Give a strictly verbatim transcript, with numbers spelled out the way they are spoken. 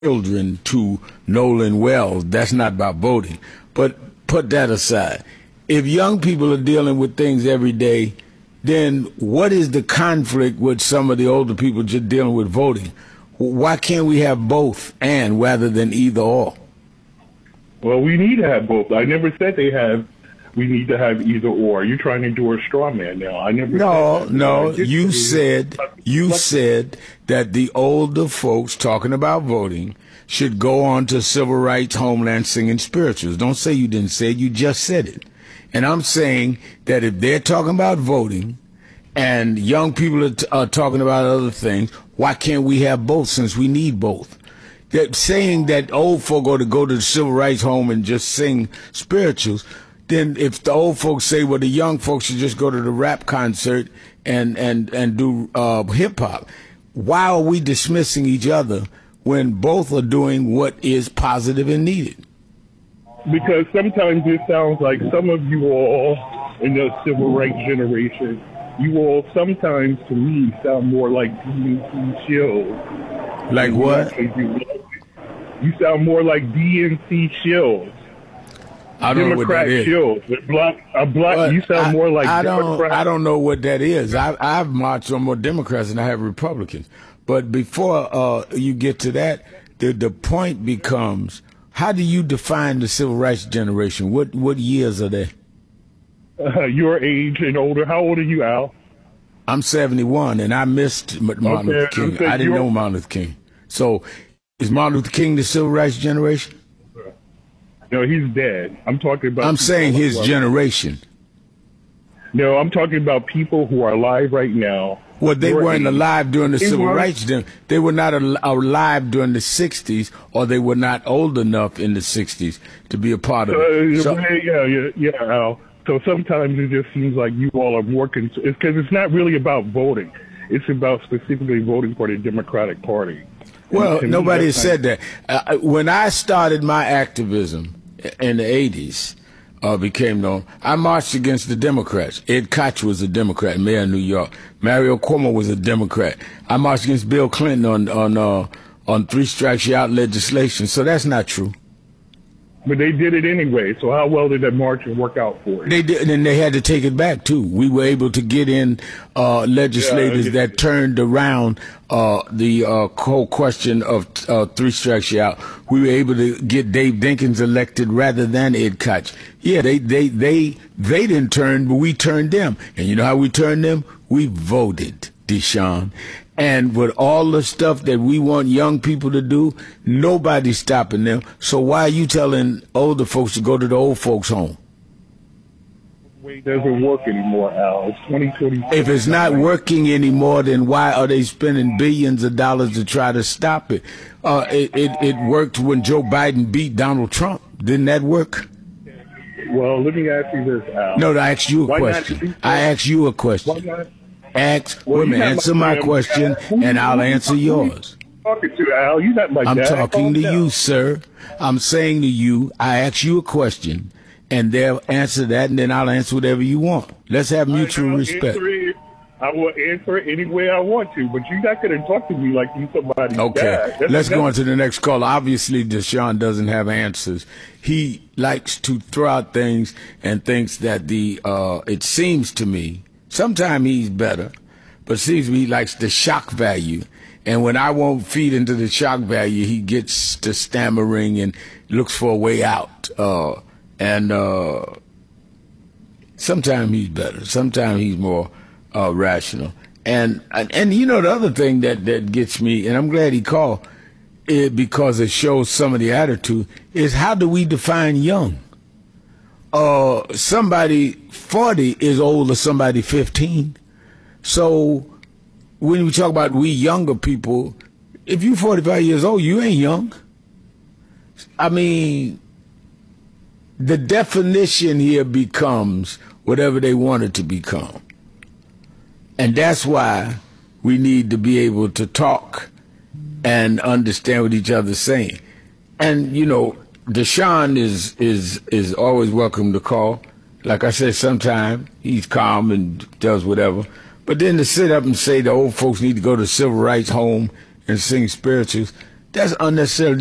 children to Nolan Wells. That's not about voting. But put that aside. If young people are dealing with things every day, then what is the conflict with some of the older people just dealing with voting? Why can't we have both and rather than either or? Well, we need to have both. I never said they have. We need to have either or. You're trying to do a straw man now. I never. No, said that. no. You said you said that the older folks talking about voting should go on to civil rights, homeland, singing spirituals. Don't say you didn't say it. You just said it. And I'm saying that if they're talking about voting and young people are, t- are talking about other things, why can't we have both since we need both? That saying that old folk ought to go to the civil rights home and just sing spirituals, then if the old folks say, well, the young folks should just go to the rap concert and, and, and do uh, hip hop, why are we dismissing each other when both are doing what is positive and needed? Because sometimes it sounds like some of you all in the civil rights generation, you all sometimes to me sound more like D N C shills. Like what? You sound more like D N C shills. I don't Democrat know what that shills. A black, a black. But you sound I, more like I don't. Democrat. I don't know what that is. I, I've marched on more Democrats than I have Republicans. But before uh, you get to that, the the point becomes: how do you define the civil rights generation? What what years are they? Uh, your age and older. How old are you, Al? I'm seventy-one, and I missed Martin Okay, Luther King. I didn't know Martin Luther King. So, is Martin Luther King the civil rights generation? No, he's dead. I'm talking about. I'm saying his generation. No, I'm talking about people who are alive right now. Well, they Your weren't age. alive during the They civil weren't. rights. Then they were not al- alive during the sixties, or they were not old enough in the sixties to be a part of Uh, it. So, yeah, yeah, yeah, Al. So sometimes it just seems like you all are more concerned. It's because it's not really about voting. It's about specifically voting for the Democratic Party. well, And to me, nobody has that's said that. Uh, when I started my activism in the eighties, uh, became known, I marched against the Democrats. Ed Koch was a Democrat, mayor of New York. Mario Cuomo was a Democrat. I marched against Bill Clinton on on uh, on three strikes you out legislation. So that's not true. But they did it anyway. So how well did that march work out for you? They did, and they had to take it back too. We were able to get in uh, legislators Yeah, that turned around uh, the uh, whole question of uh, three strikes you out. We were able to get Dave Dinkins elected rather than Ed Koch. Yeah, they they they they didn't turn, but we turned them. And you know how we turned them? We voted, Deshaun. And with all the stuff that we want young people to do, nobody's stopping them. So why are you telling older folks to go to the old folks' home? It doesn't work anymore, Al. It's twenty twenty. If it's not working anymore, then why are they spending billions of dollars to try to stop it? Uh, it, it, it worked when Joe Biden beat Donald Trump. Didn't that work? Well, let me ask you this, Al. No, I asked you a Why not question. do- I asked you a Why question. not? Ask, Well, wait a you're minute, not answer my my damn question, dad. Who- and I'll who- answer who- yours. Talking to Al, you're not my I'm dad. talking Calm to down. you, sir. I'm saying to you, I ask you a question, and they'll answer that, and then I'll answer whatever you want. Let's have mutual I'll respect. answer it- I will answer it any way I want to, but you're not going to talk to me like you somebody's Okay, dad. That's- let's go on that's- to the next call. Obviously, Deshaun doesn't have answers. He likes to throw out things and thinks that the, uh, it seems to me, sometimes he's better, but it seems to me he likes the shock value. And when I won't feed into the shock value, he gets to stammering and looks for a way out. Uh, and uh, sometimes he's better. Sometimes he's more uh, rational. And, and and you know the other thing that, that gets me, and I'm glad he called, it, because it shows some of the attitude, is how do we define young? Uh, somebody forty is older somebody fifteen. So when we talk about we younger people, if you're forty-five years old, you ain't young. I mean, the definition here becomes whatever they want it to become. And that's why we need to be able to talk and understand what each other's saying. And, you know, Deshaun is, is, is always welcome to call. Like I said, sometimes he's calm and does whatever. But then to sit up and say the old folks need to go to civil rights home and sing spirituals, That's unnecessary